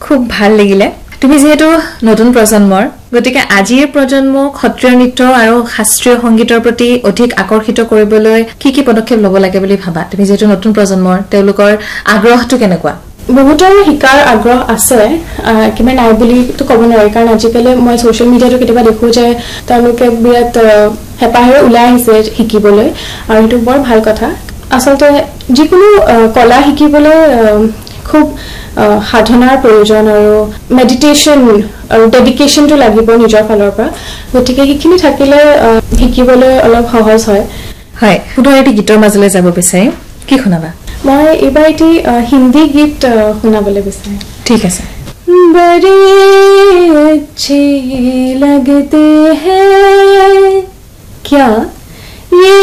খুব ভাল লাগিলে তুমি যেহেতু নতুন প্ৰজন্মৰ গতিকে আজিৰ প্ৰজন্ম ক্ষত্ৰিয় নৃত্য আৰু শাস্ত্ৰীয় সংগীতৰ প্ৰতি অধিক আকৰ্ষিত কৰিবলৈ কি পদক্ষেপ ল'ব লাগে বুলি ভাবা তুমি যেহেতু নতুন প্ৰজন্মৰ তেওঁলোকৰ আগ্ৰহটো কেনেকুৱা বহুতৰ শিকাৰ আগ্ৰহ আছে কিবা নাই বুলি তো ক'ব নোৱাৰি কাৰণ আজিকালি মই সোশ্যাল মিডিয়াটো কেতিয়াবা দেখো যে তেওঁলোকে বিৰাট হেঁপাহেৰে ওলাই আহিছে শিকিবলৈ আৰু এইটো বৰ ভাল কথা আচলতে যিকোনো কলা শিকিবলৈ খুব সাধনাৰ প্ৰয়োজন আৰু মেডিটেশ্যন আৰু ডেডিকেশ্যনটো লাগিব নিজৰ ফালৰ পৰা গতিকে সেইখিনি থাকিলে শিকিবলৈ অলপ সহজ হয় হয় পুনৰ এটি গীতৰ মাজলৈ যাব বিচাৰিম কি শুনাবা মই এইবাৰ এটি হিন্দী গীত শুনাবলৈ বিচাৰিম ঠিক আছে बड़े अच्छे लगते हैं क्या ये